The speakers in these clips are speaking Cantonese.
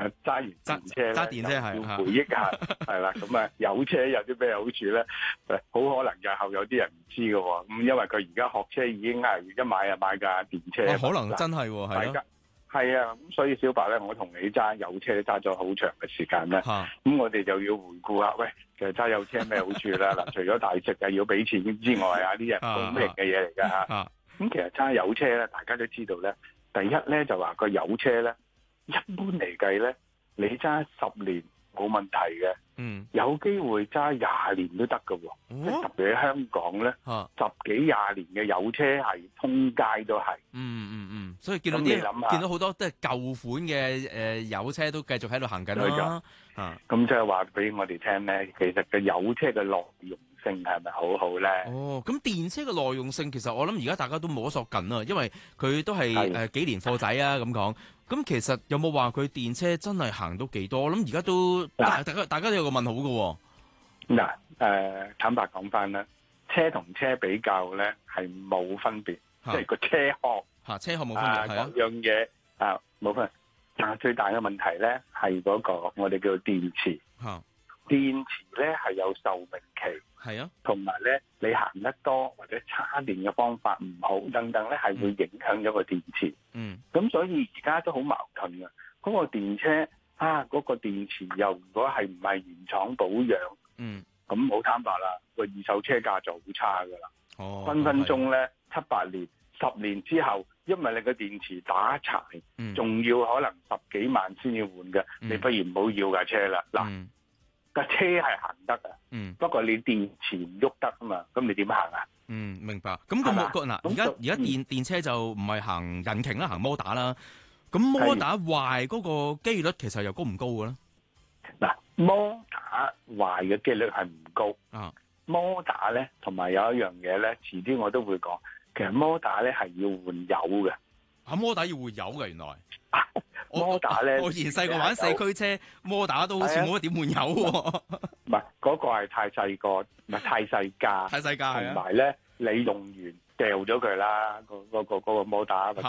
揸完電車揸電車係要回憶下，係啦。咁啊，有車有啲咩好處咧？好可能日後有啲人唔知嘅喎。咁因為佢而家學車已經係一買就買架電車， 可能真係喎，係咯。 係啊，咁所以小白咧，我同你揸有車揸咗好長嘅時間咧，咁我哋就要回顧下，喂，其實揸有車咩好處啦？嗱，除咗大食啊要俾錢之外啊，啲人公平嘅嘢嚟㗎嚇。咁其實揸有車咧，大家都知道咧，第一咧就話個有車咧，一般嚟計咧，你揸10年冇問題嘅，有機會揸20年都得㗎喎。即係特別喺香港咧，10幾20年嘅有車係通街都係。 所以見到好多都係舊款嘅有車都繼續喺度行緊啦。 咁即係話俾我哋聽咧，其實個有車嘅耐用性係咪好好咧？ 咁電車嘅耐用性其實我諗而家大家都摸索緊啊，因為佢都係幾年貨仔啊咁講。咁其實有冇話佢電車真係行到幾多？我諗而家都大家都有個問號嘅喎。 坦白講翻啦，車同車比較咧係冇分別，即係個車殼車殼冇分別， 各樣嘢冇分別。但係最大嘅問題咧係嗰個我哋叫做電池。電池咧係有壽命期，同埋咧你行得多或者叉電嘅方法唔好等等咧，係會影響咗個電池。咁所以而家都好矛盾嘅。嗰個電車嗰個電池又如果係唔係原廠保養，咁好坦白啦，個二手車價就好差噶啦。分分鐘咧7、8年、10年之後，因為你個電池打柴，仲要可能10幾萬先要換嘅，你不如唔好要架車啦。嗱，架車係行得啊，不過你電池唔喐得啊嘛，咁你點行啊？ 明白。咁而家電車就唔係行引擎啦，行摩打啦。咁摩打壞嗰個機率其實又高唔高嘅咧？ 嗱，摩打壞嘅機率係唔高。摩打咧，同埋有一樣嘢咧，遲啲我都會講。其實摩打咧係要換油嘅。 摩打要換油嘅原來。 摩打咧， 我以前細個玩四驅車，摩打都好似冇乜點換油喎。 唔係嗰個係太細個，唔係太細架。 太細架係啊。同埋咧，你用完掉咗佢啦，嗰個摩打或者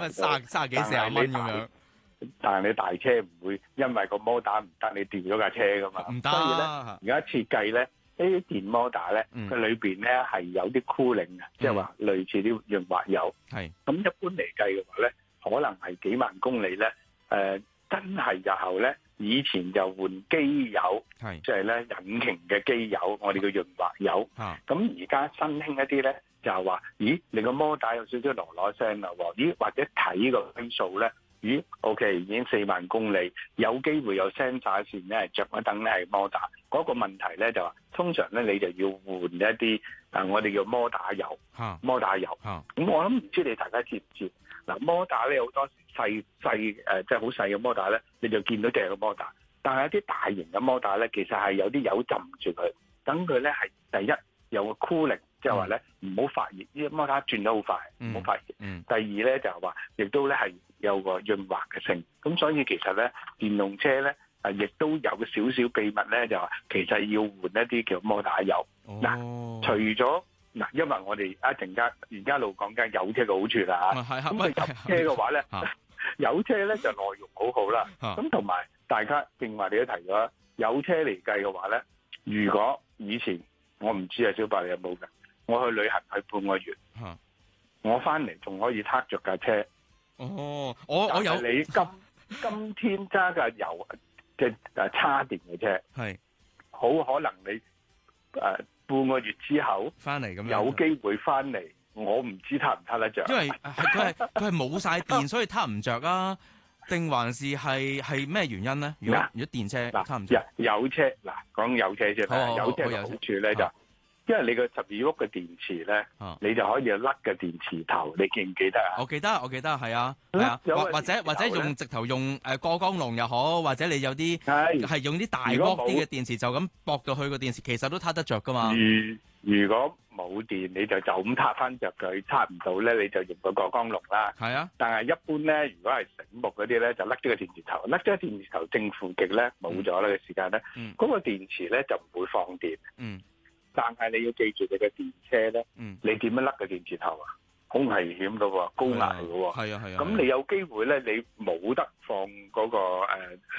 30幾40蚊咁樣。 但係你大車唔會因為個摩打唔得，你掉咗架車噶嘛？ 唔得。 所以咧，而家設計咧，呢啲電摩打咧，佢裏邊咧係有啲 cooling 嘅，即係話類似啲潤滑油。咁一般嚟計嘅話咧，可能係幾萬公里咧。真係日後咧，以前就換機油，即係咧引擎嘅機油，我哋叫潤滑油。咁而家新興一啲咧，就係話，咦，你個摩打有少少囉聲啦喎，咦，或者睇個分數咧，咦 ，OK， 已經4萬公里，有機會有 sensor 線咧着一等咧係摩打。嗰個問題咧就話，通常咧你就要換一啲我哋叫摩打油，摩打油。咁我諗唔知你大家知唔知？嗱，摩打咧好多時細即係好細嘅摩打咧，你就見到隻個摩打。但係一啲大型嘅摩打咧，其實係有啲油浸住佢，等佢咧係第一有個 cooling，即係話咧唔好發熱。呢啲摩打轉得好快，唔好發熱。第二咧就係話，亦都咧係有個潤滑嘅性。咁所以其實咧，電動車咧亦都有個少少秘密咧，就話其實要換一啲叫摩打油。除咗因為我哋一陣間而家路講緊有車嘅好處啦嚇，咁佢有車嘅話咧，有車咧就耐用好好啦。咁同埋大家正話你都提咗，有車嚟計嘅話咧，如果以前我唔知小白你有冇嘅，我去旅行去半個月，我翻嚟仲可以撻着架車。 我有你今天揸架油嘅叉電嘅車，好可能你半個月之後翻嚟咁樣， 有機會翻嚟，我唔知撻唔撻得着。 因為佢係冇晒電，所以撻唔着啊？定還是係咩原因咧？如果電車撻唔着， 有車講有車先啦。有車嘅好處咧就，因為你個12伏嘅電池咧，你就可以甩個電池頭。你記唔記得啊？ 我記得，係啊，或者用直頭用過江龍又好，或者你有啲係用啲大鍋啲嘅電池，就咁駁到去個電池，其實都撻得着噶嘛。 如果冇電，你就咁撻翻着佢，撻唔到咧，你就用個過江龍啦。 係啊， 但係一般咧，如果係醒目嗰啲咧，就甩咗個電池頭，甩咗電池頭正負極咧冇咗啦嘅時間咧，嗰個電池咧就唔會放電。但係你要記住你嘅電車咧，你點樣甩個電池頭啊？好危險噶喎，高壓嚟噶喎。係啊。咁你有機會咧，你冇得放嗰個